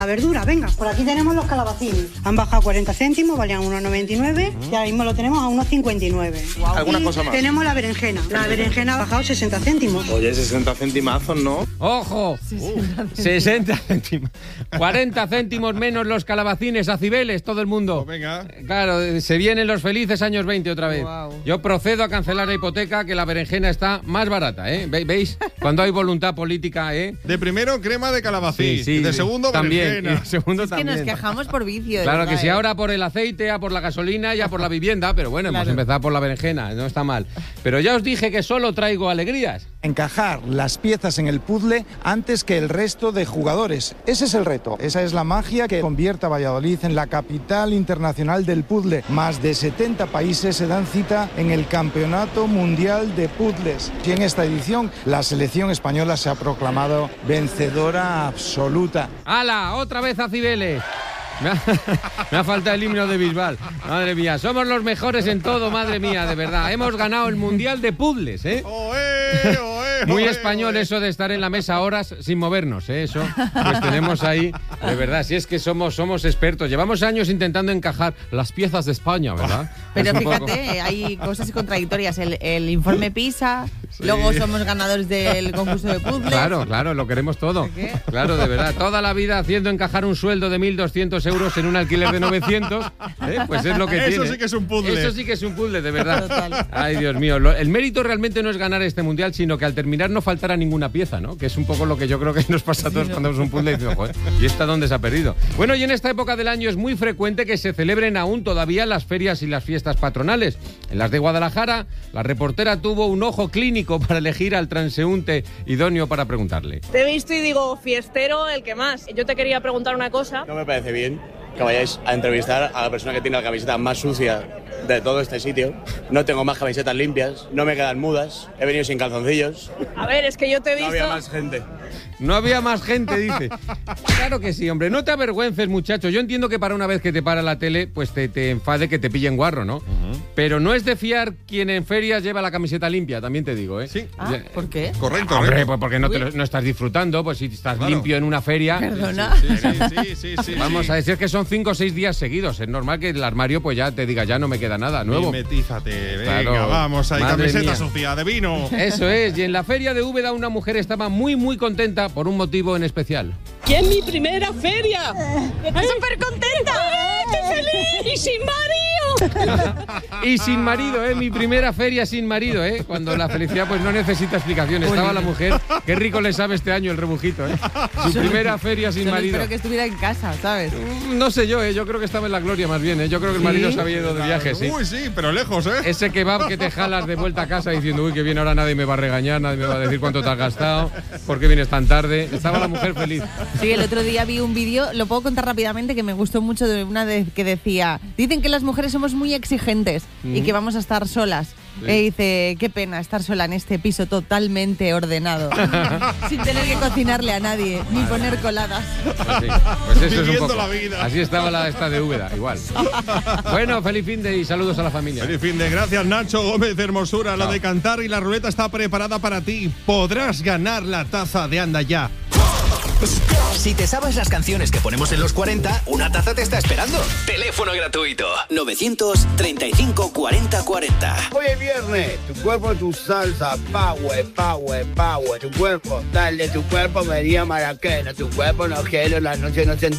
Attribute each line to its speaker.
Speaker 1: La verdura, venga, por aquí tenemos los calabacines. Han bajado 40 céntimos, valían 1,99 y ahora mismo lo tenemos a 1,59.
Speaker 2: Wow. ¿Alguna cosa más?
Speaker 1: Tenemos la berenjena. La berenjena ha bajado 60 céntimos.
Speaker 2: Oye, 60 centimazos, ¿no?
Speaker 3: ¡Ojo! 60 céntimos. 40 céntimos menos los calabacines a Cibeles, todo el mundo.
Speaker 4: Pues venga.
Speaker 3: Claro, se vienen los felices años 20 otra vez.
Speaker 5: Wow.
Speaker 3: Yo procedo a cancelar la hipoteca, que la berenjena está más barata, ¿eh? ¿Veis? Cuando hay voluntad política, ¿eh?
Speaker 4: De primero, crema de calabacín.
Speaker 3: Sí,
Speaker 4: y de segundo,
Speaker 3: también.
Speaker 4: berenjena.
Speaker 3: Y de segundo
Speaker 5: Es que
Speaker 3: también.
Speaker 5: nos quejamos por vicio.
Speaker 3: Claro
Speaker 5: ¿verdad?
Speaker 3: que sí, ahora por el aceite, a por la gasolina y a por la vivienda, pero bueno, hemos
Speaker 5: Claro.
Speaker 3: empezado por la berenjena, no está mal. Pero ya os dije que solo traigo alegrías.
Speaker 6: Encajar las piezas en el puzzle antes que el resto de jugadores. Ese es el reto. Esa es la magia que convierte a Valladolid en la capital internacional del puzzle. Más de 70 países se dan cita en el Campeonato Mundial de Puzzles. Y en esta edición, la selección española se ha proclamado vencedora absoluta.
Speaker 3: ¡Hala! ¡Otra vez a Cibeles! Me ha faltado el himno de Bisbal. Madre mía, somos los mejores en todo, madre mía, de verdad. Hemos ganado el Mundial de Puzzles, ¿eh?
Speaker 4: ¡Oé, oé,
Speaker 3: Muy
Speaker 4: oé,
Speaker 3: español
Speaker 4: oé!
Speaker 3: eso de estar en la mesa horas sin movernos, ¿eh? Eso, pues tenemos ahí, de verdad, si es que somos expertos. Llevamos años intentando encajar las piezas de España, ¿verdad?
Speaker 5: Pero
Speaker 3: Es un poco-
Speaker 5: fíjate, hay cosas contradictorias. El informe PISA, luego somos ganadores del concurso de puzzles.
Speaker 3: Claro, lo queremos todo.
Speaker 5: ¿Qué?
Speaker 3: Claro, de verdad. Toda la vida haciendo encajar un sueldo de 1.200 euros en un alquiler de 900, ¿eh? Pues es lo que tiene.
Speaker 4: Eso sí que es un puzzle.
Speaker 3: Eso sí que es un puzzle, de verdad.
Speaker 5: Total.
Speaker 3: Ay, Dios mío. El mérito realmente no es ganar este mundial, sino que al terminar no faltará ninguna pieza, ¿no? Que es un poco lo que yo creo que nos pasa a todos cuando vemos un puzzle y decimos, joder, ¿y esta dónde se ha perdido? Bueno, y en esta época del año es muy frecuente que se celebren aún todavía las ferias y las fiestas patronales. En las de Guadalajara, la reportera tuvo un ojo clínico para elegir al transeúnte idóneo para preguntarle.
Speaker 7: Te he visto y digo, fiestero, el que más. Yo te quería preguntar una cosa.
Speaker 8: No me parece bien que vayáis a entrevistar a la persona que tiene la camiseta más sucia de todo este sitio. No tengo más camisetas limpias, no me quedan mudas, he venido sin calzoncillos.
Speaker 7: A ver, es que yo te he
Speaker 8: No
Speaker 7: visto...
Speaker 8: había más gente.
Speaker 3: No había más gente, dice. Claro que sí, hombre. No te avergüences, muchacho. Yo entiendo que para una vez que te para la tele, pues te enfade que te pillen guarro, ¿no? Pero no es de fiar quien en ferias lleva la camiseta limpia, también te digo, ¿eh?
Speaker 4: Sí.
Speaker 5: Ah, ¿por qué?
Speaker 4: Correcto.
Speaker 3: Hombre, pues porque no estás disfrutando, pues si estás
Speaker 4: Claro.
Speaker 3: limpio en una feria...
Speaker 5: Perdona.
Speaker 4: Sí.
Speaker 3: Vamos a decir que son 5 o 6 días seguidos. Es normal que el armario pues ya te diga, ya no me queda nada nuevo.
Speaker 4: Mimetízate, venga,
Speaker 3: Claro.
Speaker 4: vamos ahí,
Speaker 3: Madre
Speaker 4: camiseta
Speaker 3: mía.
Speaker 4: sucia de vino.
Speaker 3: Eso es. Y en la feria de Úbeda una mujer estaba muy contenta por un motivo en especial.
Speaker 7: ¡Que es mi primera feria! ¡Estoy súper contenta! ¡Estoy feliz! ¡Y sin marido!
Speaker 3: Y sin marido, ¿eh? Mi primera feria sin marido, ¿eh? Cuando la felicidad pues no necesita explicación. Estaba la mujer, qué rico le sabe este año el rebujito, ¿eh? Su primera feria sin
Speaker 5: Solo
Speaker 3: marido.
Speaker 5: espero que estuviera en casa, ¿sabes?
Speaker 3: No sé yo, ¿eh? Yo creo que estaba en la gloria más bien, ¿eh? Yo creo que el marido se había ido de viaje, sí.
Speaker 4: Uy, sí, pero lejos, ¿eh?
Speaker 3: Ese kebab que te jalas de vuelta a casa diciendo, uy, que bien, ahora nadie me va a regañar, nadie me va a decir cuánto te has gastado, por qué vienes tan tarde. Estaba la mujer feliz.
Speaker 5: Sí, el otro día vi un vídeo, lo puedo contar rápidamente, que me gustó mucho, de una que decía, dicen que las mujeres somos muy exigentes y que vamos a estar solas.
Speaker 3: Sí.
Speaker 5: Y dice, qué pena estar sola en este piso totalmente ordenado, sin tener que cocinarle a nadie, ni poner coladas.
Speaker 3: Pues sí, pues eso es un
Speaker 4: Viviendo
Speaker 3: poco.
Speaker 4: la vida.
Speaker 3: Así estaba esta de Úbeda, igual. Bueno, feliz fin de y saludos a la familia.
Speaker 4: Feliz fin de gracias, Nacho Gómez de Hermosura. La
Speaker 3: Chao.
Speaker 4: de cantar y la ruleta está preparada para ti. Podrás ganar la taza de Anda Ya.
Speaker 9: Si te sabes las canciones que ponemos en los 40, una taza te está esperando. Teléfono gratuito 935 40 40.
Speaker 10: Hoy es viernes, tu cuerpo, tu salsa, power, power, power. Tu cuerpo, dale, tu cuerpo me dio maraquena. Tu cuerpo no quiero, la noche no se